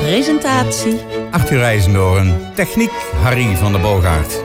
Presentatie Arthur IJzendoorn. Techniek Harry van der Boogaard.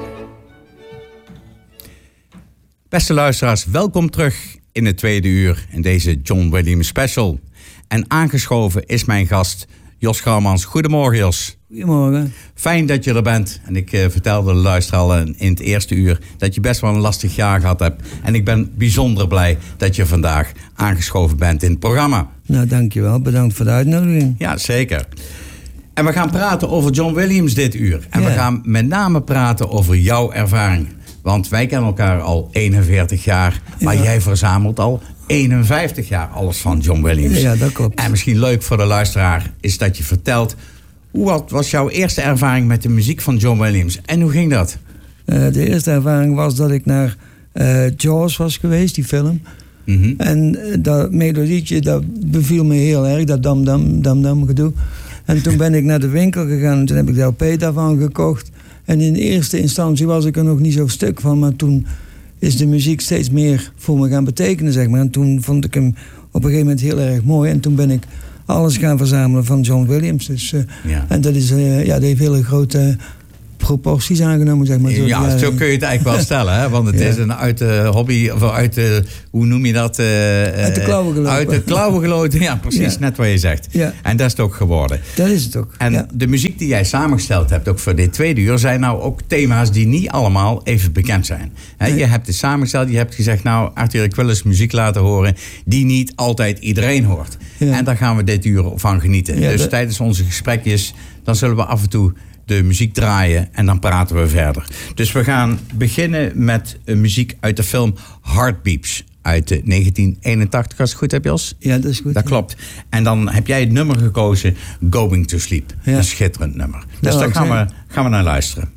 Beste luisteraars, welkom terug in het tweede uur in deze John Williams special. En aangeschoven is mijn gast Jos Grauwmans. Goedemorgen, Jos. Goedemorgen. Fijn dat je er bent. En ik vertelde de luisteraar al in het eerste uur dat je best wel een lastig jaar gehad hebt. En ik ben bijzonder blij dat je vandaag aangeschoven bent in het programma. Nou, dankjewel. Bedankt voor de uitnodiging. Ja, zeker. En we gaan praten over John Williams dit uur. En we gaan met name praten over jouw ervaring. Want wij kennen elkaar al 41 jaar, maar jij verzamelt al 51 jaar alles van John Williams. Ja, dat klopt. En misschien leuk voor de luisteraar is dat je vertelt, wat was jouw eerste ervaring met de muziek van John Williams? En hoe ging dat? De eerste ervaring was dat ik naar Jaws was geweest, die film. Mm-hmm. En dat melodietje, dat beviel me heel erg, dat dam gedoe. En toen ben ik naar de winkel gegaan en toen heb ik de LP daarvan gekocht. En in eerste instantie was ik er nog niet zo stuk van, maar toen is de muziek steeds meer voor me gaan betekenen, zeg maar. En toen vond ik hem op een gegeven moment heel erg mooi. En toen ben ik alles gaan verzamelen van John Williams. Dus, en dat is, dat heeft hele grote proporties aangenomen, zeg maar. Ja, zo kun je het eigenlijk wel stellen, hè? Want het is een uit de hobby, of uit de, hoe noem je dat? Uit de klauwen gelopen. Uit de klauwen gelopen, ja, precies, net wat je zegt. Ja. En dat is het ook geworden. Dat is het ook, En de muziek die jij samengesteld hebt, ook voor dit tweede uur, zijn nou ook thema's die niet allemaal even bekend zijn. He, je hebt het samengesteld, je hebt gezegd, nou Arthur, ik wil eens muziek laten horen die niet altijd iedereen hoort. Ja. En daar gaan we dit uur van genieten. Ja, dus tijdens onze gesprekjes, dan zullen we af en toe de muziek draaien en dan praten we verder. Dus we gaan beginnen met muziek uit de film Heartbeeps uit 1981, als ik het goed heb, Jos? Ja, dat is goed. Dat klopt. En dan heb jij het nummer gekozen, Going to Sleep. Ja. Een schitterend nummer. Dus daar gaan we naar luisteren.